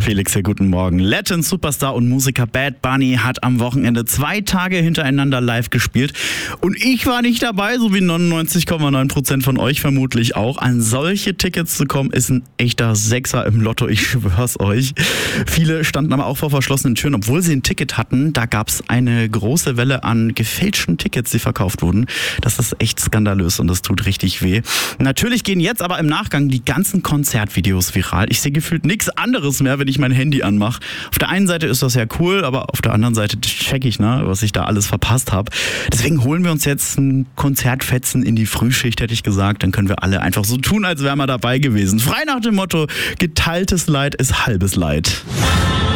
Felix hier, guten Morgen. Latin Superstar und Musiker Bad Bunny hat am Wochenende 2 Tage hintereinander live gespielt. Und ich war nicht dabei, so wie 99,9% von euch vermutlich auch. An solche Tickets zu kommen, ist ein echter Sechser im Lotto, ich schwör's euch. Viele standen aber auch vor verschlossenen Türen, obwohl sie ein Ticket hatten. Da gab's eine große Welle an gefälschten Tickets, die verkauft wurden. Das ist echt skandalös und das tut richtig weh. Natürlich gehen jetzt aber im Nachgang die ganzen Konzertvideos viral. Ich sehe gefühlt nichts anderes mehr, wenn ich mein Handy anmache. Auf der einen Seite ist das ja cool, aber auf der anderen Seite check ich, was ich da alles verpasst habe. Deswegen holen wir uns jetzt ein Konzertfetzen in die Frühschicht, hätte ich gesagt. Dann können wir alle einfach so tun, als wären wir dabei gewesen. Frei nach dem Motto, geteiltes Leid ist halbes Leid.